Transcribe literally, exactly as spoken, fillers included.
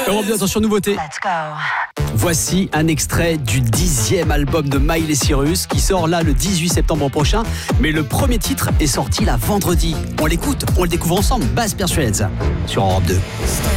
Europe deux, attention, nouveauté. Let's go. Voici un extrait du dixième album de Miley Cyrus qui sort là le dix-huit septembre prochain. Mais le premier titre est sorti là vendredi. On l'écoute, on le découvre ensemble. Buzz Persuades sur Europe deux.